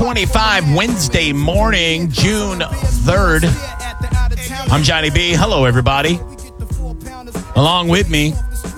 8:25 Wednesday morning, June 3rd. I'm Johnny B. Hello, everybody. Along with me,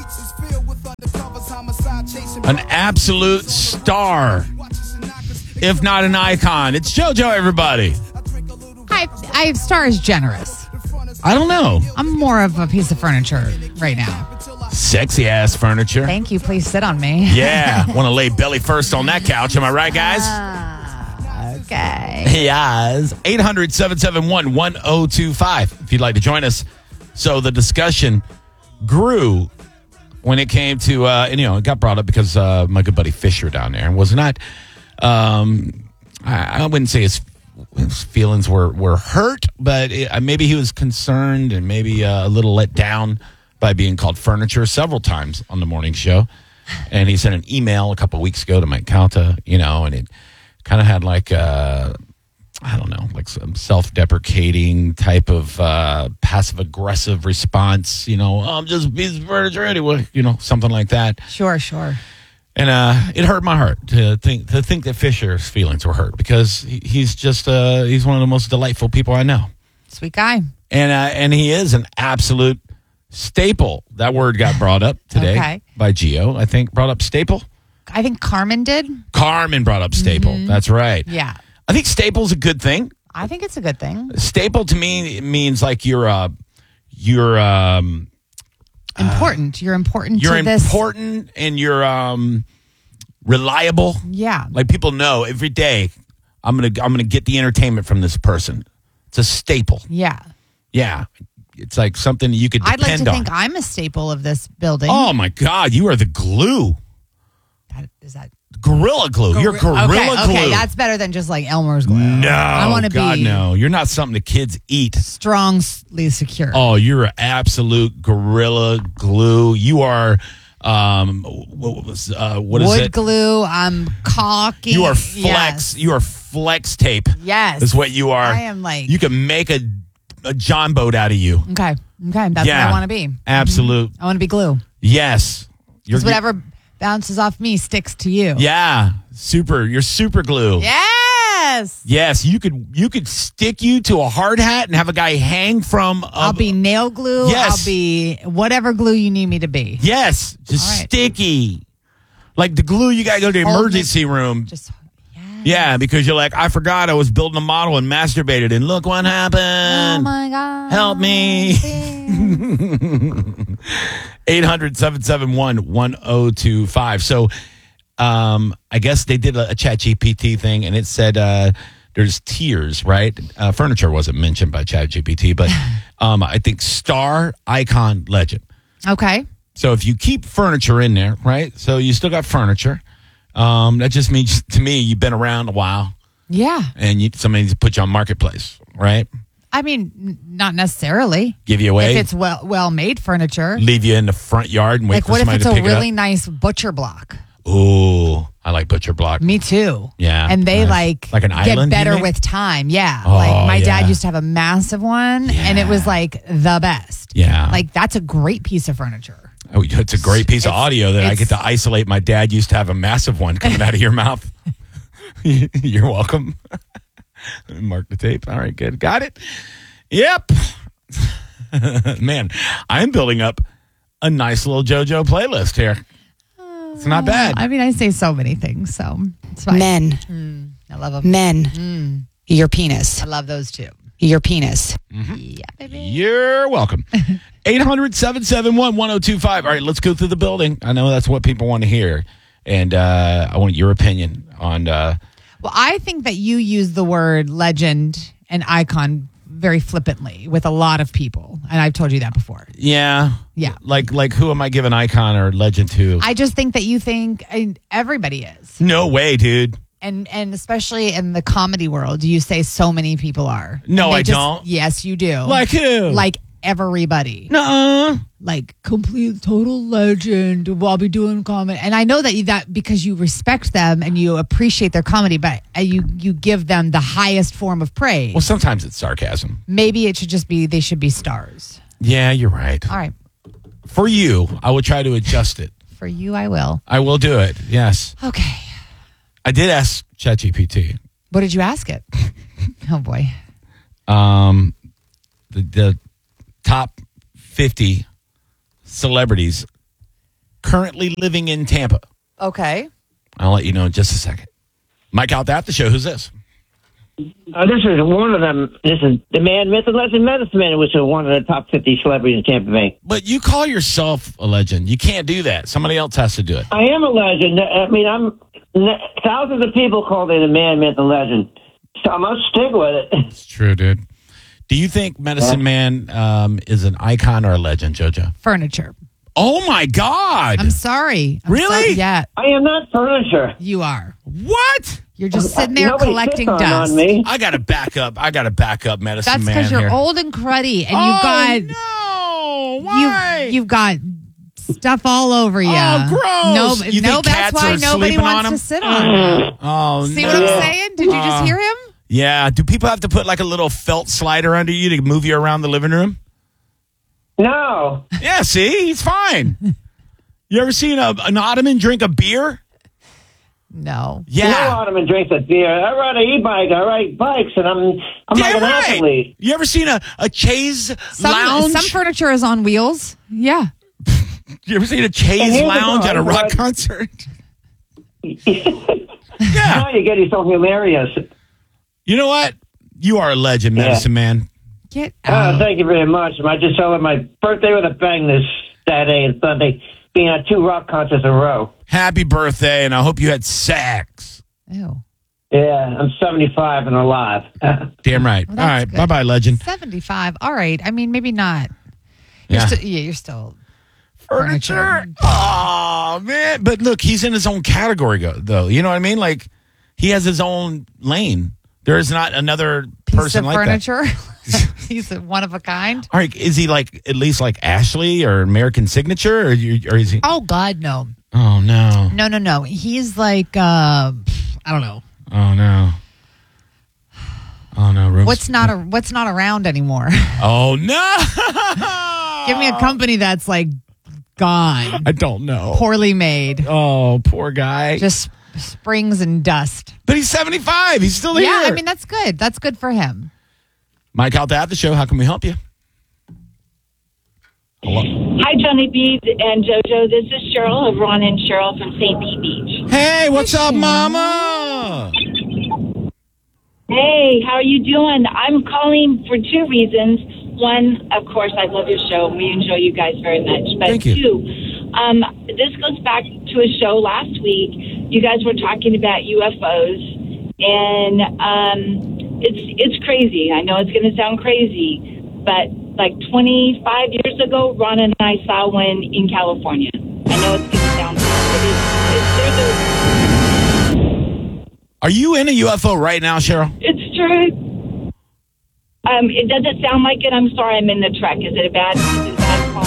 an absolute star, if not an icon. It's JoJo, everybody. I star is generous. I don't know. I'm more of a piece of furniture right now. Sexy ass furniture. Thank you. Please sit on me. Yeah. Want to lay belly first on that couch. Am I right, guys? Okay. Yes. 800-771-1025 if you'd like to join us. So the discussion grew when it came to, and it got brought up because my good buddy Fisher down there was not, I wouldn't say his feelings were hurt, but maybe he was concerned and maybe a little let down by being called furniture several times on the morning show. And he sent an email a couple of weeks ago to Mike Calta, and it kind of had like, I don't know, like some self-deprecating type of passive-aggressive response, I'm just a piece of furniture anyway, something like that. Sure. And it hurt my heart to think that Fisher's feelings were hurt because he's just he's one of the most delightful people I know. Sweet guy. And he is an absolute staple. That word got brought up today by Gio. I think brought up staple. I think Carmen did. Carmen brought up staple. Mm-hmm. That's right. Yeah. I think staple's a good thing. I think it's a good thing. Staple to me means like you're important. You're important you're to this. You're important and you're reliable. Yeah. Like people know every day I'm gonna get the entertainment from this person. It's a staple. Yeah. Yeah. It's like something you could depend on. I'd like to think I'm a staple of this building. Oh my God, you are the glue. Is that Gorilla Glue? You're Gorilla Glue. Okay, that's better than just like Elmer's glue. No, I want to be. No, you're not something the kids eat. Strongly secure. Oh, you're an absolute Gorilla Glue. You are. What is it? Wood glue. I'm caulking. You are flex. Yes. You are flex tape. Yes, is what you are. I am like. You can make a John boat out of you. Okay. That's what I want to be. Absolute. I want to be glue. Yes. Because whatever bounces off me sticks to you. Yeah. You're super glue. Yes. Yes. You could stick you to a hard hat and have a guy hang from. I'll be nail glue. Yes. I'll be whatever glue you need me to be. Yes. Just sticky. Like the glue you got to go to the emergency room. Yeah, because you're like, I forgot I was building a model and masturbated, and look what happened. Oh, my God. Help me. 800-771-1025. So I guess they did a ChatGPT thing, and it said there's tiers, right? Furniture wasn't mentioned by ChatGPT, but I think star, icon, legend. Okay. So if you keep furniture in there, right? So you still got furniture. That just means to me you've been around a while. Yeah. And somebody needs to put you on Marketplace, right? I mean, not necessarily. Give you away. If it's well made furniture. Leave you in the front yard and wait for somebody to pick it up. What if it's a really nice butcher block? Ooh, I like butcher block. Me too. Yeah. And they like an island, get better with time. Yeah. Oh, like my dad used to have a massive one and it was like the best. Yeah. Like that's a great piece of furniture. Oh, it's a great piece of audio that I get to isolate. My dad used to have a massive one coming out of your mouth. You're welcome. Mark the tape. All right, good. Got it? Yep. Man, I'm building up a nice little JoJo playlist here. It's not bad. I mean, I say so many things, so it's fine. Men. I love them. Men. Your penis. I love those too. Your penis. Mm-hmm. Yeah, baby. You're welcome. 800-771-1025. All right, let's go through the building. I know that's what people want to hear. And I want your opinion on... Well, I think that you use the word legend and icon very flippantly with a lot of people. And I've told you that before. Yeah. Yeah. Like who am I giving icon or legend to? I just think that you think everybody is. No way, dude. And especially in the comedy world, you say so many people are. No, I don't. Yes, you do. Like who? Like everybody. Nuh-uh. Like complete total legend. I'll be doing comedy, and I know that because you respect them and you appreciate their comedy, but you give them the highest form of praise. Well, sometimes it's sarcasm. Maybe it should just be they should be stars. Yeah, you're right. All right. For you, I will try to adjust it. For you, I will. I will do it. Yes. Okay. I did ask ChatGPT. What did you ask it? Oh, boy. The top 50 celebrities currently living in Tampa. Okay. I'll let you know in just a second. Mike out there at the show. Who's this? This is one of them. This is the man, myth, and legend, Medicine Man, which is one of the top 50 celebrities in Tampa Bay. But you call yourself a legend. You can't do that. Somebody else has to do it. I am a legend. I mean, thousands of people call me the man, myth, and legend. So I must stick with it. It's true, dude. Do you think Medicine Man is an icon or a legend, JoJo? Furniture. Oh, my God. I'm sorry. Really? Yeah, I am not furniture. you are. What? You're just sitting there Nobody collecting sits dust. on me. I got to back up. Medicine That's Man because you're here. old and cruddy, and No. Why? you've got stuff all over you. Oh, gross. You think that's cats why are nobody sleeping on wants him? to sit on you. Oh, See no. what I'm saying? Did you just hear him? Yeah. Do people have to put like a little felt slider under you to move you around the living room? No. Yeah, see? He's fine. You ever seen an ottoman drink a beer? No. Yeah. No ottoman drinks a beer. I ride an e-bike. I ride bikes, and I'm like Damn an right. athlete. You ever seen a Chaise lounge? Some furniture is on wheels. Yeah. You ever seen a And Chaise here's the lounge at a problem, rock right? concert? Now Yeah. you're getting so hilarious. You know what? You are a legend, Medicine Man. Get out. Thank you very much. I just celebrated my birthday with a bang this Saturday and Sunday, being at 2 rock concerts in a row. Happy birthday, and I hope you had sex. Ew. Yeah, I'm 75 and alive. Damn right. Well, All that's right. good. Bye-bye, legend. 75. All right. I mean, maybe not. You're Yeah. you're still Furniture. Oh, man. But look, he's in his own category, though. You know what I mean? Like, he has his own lane. There is not another piece person of like furniture. He's a one of a kind. that. All right. Is he like, at least like Ashley or American Signature? Or is he? Oh God, no. Oh, no. No. He's like I don't know. Oh, no. Oh, no. Rooms. What's not around anymore? Oh, no. Give me a company that's like gone, I don't know. poorly made, Oh, poor guy. just springs and dust. But he's 75. He's still here. Yeah, I mean that's good. That's good for him. Mike out there at the show. How can we help you? Hello. Hi, Johnny B and JoJo. This is Cheryl of Ron and Cheryl from St. Pete Beach. Hey, what's up, Mama? Hey, how are you doing? I'm calling for 2 reasons. One, of course, I love your show. We enjoy you guys very much. But Thank you. 2, this goes back to a show last week. You guys were talking about UFOs, and it's crazy. I know it's going to sound crazy, but like 25 years ago, Ron and I saw one in California. I know it's going to sound Are you in a UFO right now, Cheryl? it's true. It doesn't sound like it. I'm sorry. I'm in the truck. Is it a bad call?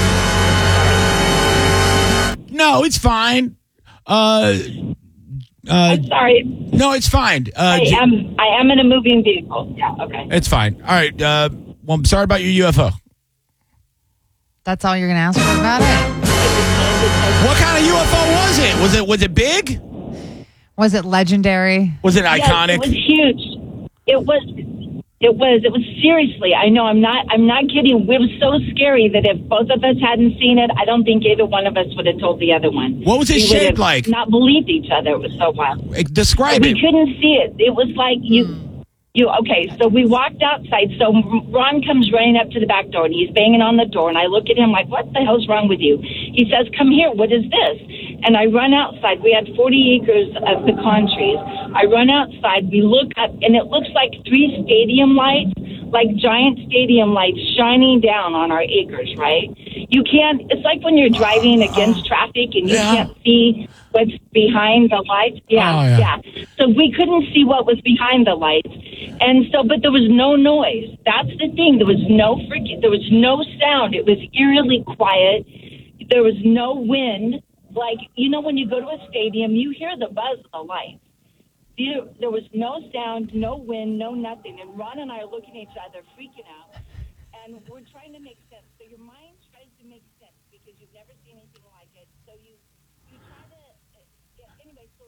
No, it's fine. I'm sorry. No, it's fine. I am in a moving vehicle. Yeah. Okay. It's fine. All right. Well, I'm sorry about your UFO. That's all you're gonna ask for about it. What kind of UFO was it? Was it big? Was it legendary? Was it Yes, iconic? it was huge. It was seriously. I know. I'm not kidding. It was so scary that if both of us hadn't seen it, I don't think either one of us would have told the other one. What was it We would shaped have like? Not believed each other. It was so wild. Describe We it. couldn't see it. It was like okay, so we walked outside. So Ron comes running up to the back door, and he's banging on the door. And I look at him like, what the hell's wrong with you? He says, come here. What is this? And I run outside. We had 40 acres of pecan trees. I run outside. We look up, and it looks like 3 stadium lights, like giant stadium lights shining down on our acres, right? You can't, it's like when you're driving against traffic and you can't see what's behind the lights. Yeah. So we couldn't see what was behind the lights. And so, but there was no noise. That's the thing. There was no sound. It was eerily quiet. There was no wind. Like, when you go to a stadium, you hear the buzz of the lights. There was no sound, no wind, no nothing. And Ron and I are looking at each other, freaking out. And we're trying to make sense. So your mind tries to make sense because you've never seen anything like it. So you try to, anyway, so we're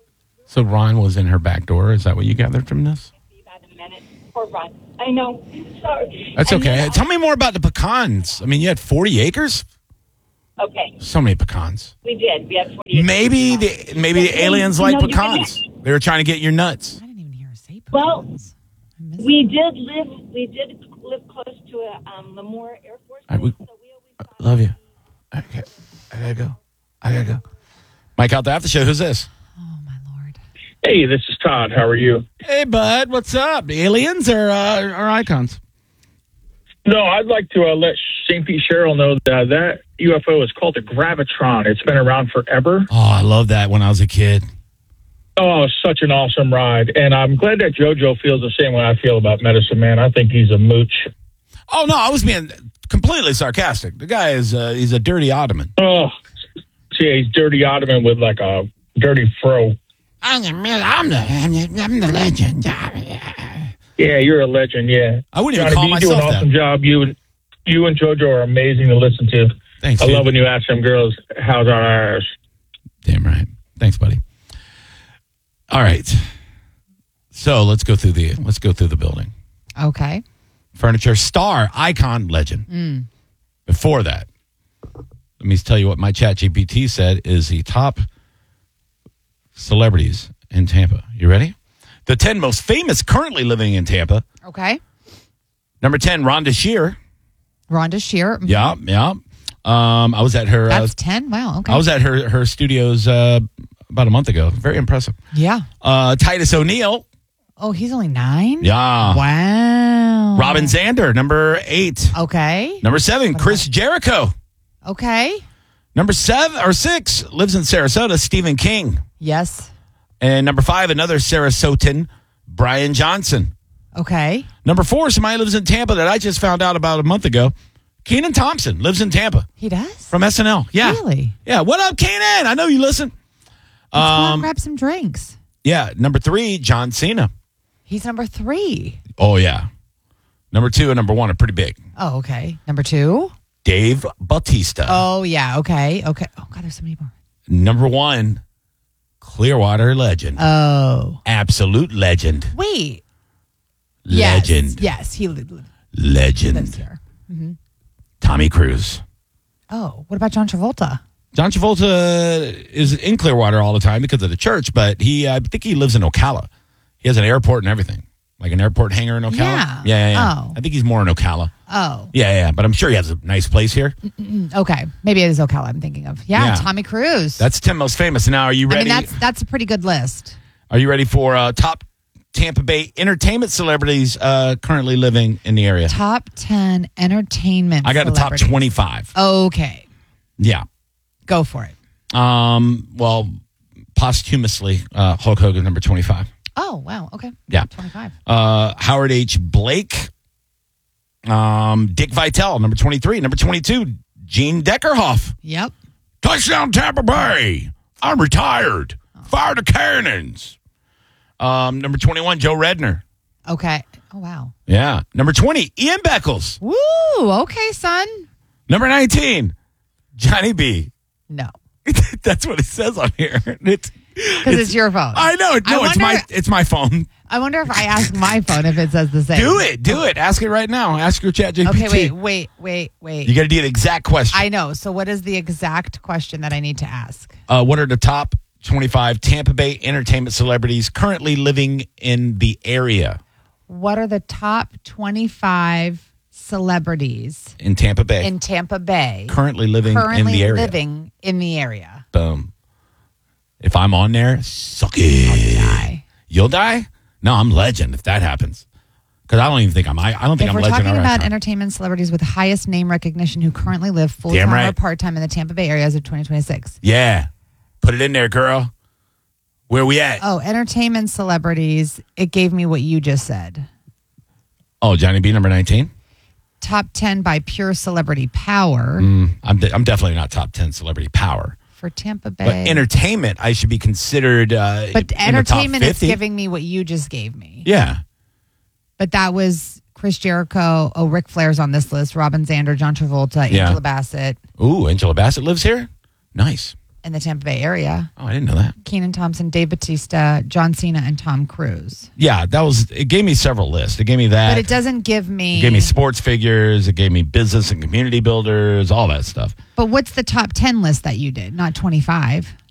So Ron was in her back door. Is that what you gathered from this? About a minute. Poor Ron. I know. Sorry. That's And okay. then- Tell me more about the pecans. I mean, you had 40 acres? Okay, So many pecans. we did. We had 40. Maybe the aliens like pecans. They were trying to get your nuts. I didn't even hear her say Well, pecans. I missed We did live close to a Lemoore Air Force All right, Base, so we always thought Love you. Okay. I gotta go. Mike out the after show. Who's this? Oh, my Lord. Hey, this is Todd. How are you? Hey, bud. What's up? Aliens or icons? No, I'd like to let St. Pete Cheryl know that that UFO is called a Gravitron. It's been around forever. Oh, I love that when I was a kid. Oh, such an awesome ride. And I'm glad that JoJo feels the same way I feel about Medicine Man. I think he's a mooch. Oh, no, I was being completely sarcastic. The guy is he's a dirty ottoman. Oh, see, he's dirty Ottoman with like a dirty fro. I'm the legend. Yeah, you're a legend, yeah. I wouldn't even Johnny, call you do an myself awesome that. job. You and JoJo are amazing to listen to. Thanks, I dude. love when you ask them girls, how's our ass? Damn right. Thanks, buddy. All right. So let's go through the building. Okay. Furniture star, icon, legend. Before that, let me tell you what my chat GPT said is the top celebrities in Tampa. You ready? The 10 most famous currently living in Tampa. Okay. Number 10, Rhonda Shear. Rhonda Shear. Yeah. I was at her. That's 10. Wow. Okay. I was at her studios about a month ago. Very impressive. Yeah. Titus O'Neil. Oh, he's only 9? Yeah. Wow. Robin Zander, number 8. Okay. Number 7, Chris Jericho. Okay. Number 6, lives in Sarasota, Stephen King. Yes. And number 5, another Sarasotan, Brian Johnson. Okay. Number 4, somebody lives in Tampa that I just found out about a month ago. Keenan Thompson lives in Tampa He does? from SNL. Yeah. Really? Yeah. What up, Keenan? I know you listen. Let's go out and grab some drinks. Yeah. Number 3, John Cena. He's number 3. Oh, yeah. Number 2 and number 1 are pretty big. Oh, okay. Number 2? Dave Bautista. Oh, yeah. Okay. Okay. Oh, God, there's so many more. Number 1, Clearwater legend. Oh. Absolute legend. Wait. Legend. Yes. He lives Legend. here. Tommy Cruise. Oh, what about John Travolta? John Travolta is in Clearwater all the time because of the church, but I think he lives in Ocala. He has an airport and everything, like an airport hangar in Ocala. Yeah. Oh. I think he's more in Ocala. Oh. Yeah. But I'm sure he has a nice place here. Okay. Maybe it is Ocala I'm thinking of. Yeah. Yeah. Tommy Cruise. That's 10 most famous. Now, are you ready? I mean, that's a pretty good list. Are you ready for top Tampa Bay entertainment celebrities currently living in the area? Top 10 entertainment I got a top celebrities. 25. Okay. Yeah. Go for it. Well, posthumously, Hulk Hogan, number 25. Oh, wow. Okay. Yeah. 25. Howard H. Blake. Dick Vitale, number 23. Number 22, Gene Deckerhoff. Yep. Touchdown Tampa Bay. I'm retired. Fire the cannons. Number 21, Joe Redner. Okay. Oh, wow. Yeah. Number 20, Ian Beckles. Woo. Okay, son. Number 19, Johnny B. No. That's what it says on here. Because it's your phone. I know. No, I it's my phone. I wonder if I ask my phone if it says the same. Do it. Ask it right now. Ask your chat GPT. Okay, wait. You got to do the exact question. I know. So what is the exact question that I need to ask? What are the top 25 Tampa Bay entertainment celebrities currently living in the area? What are the top 25 celebrities In Tampa Bay. in Tampa Bay currently living in the area. Boom. If I'm on there, suck it. Die. You'll die? No, I'm legend if that happens. Because I don't even think I don't think If I'm we're legend. talking or about icon. entertainment celebrities with highest name recognition who currently live Damn full-time right. or part-time in the Tampa Bay area as of 2026. Yeah. Put it in there, girl. Where we at? Oh, entertainment celebrities. It gave me what you just said. Oh, Johnny B, number 19. Top 10 by pure celebrity power I'm definitely not top 10 celebrity power. for Tampa Bay. But entertainment, I should be considered But in the top entertainment is 50. giving me what you just gave me. Yeah. But that was Chris Jericho. Oh, Ric Flair's on this list. Robin Zander, John Travolta, Yeah. Angela Bassett. Ooh, Angela Bassett lives here? Nice. in the Tampa Bay area. Oh, I didn't know that. Kenan Thompson, Dave Bautista, John Cena, and Tom Cruise. Yeah, it gave me several lists. It gave me that. But it doesn't give me... It gave me sports figures. It gave me business and community builders, all that stuff. But what's the top 10 list that you did? Not 25.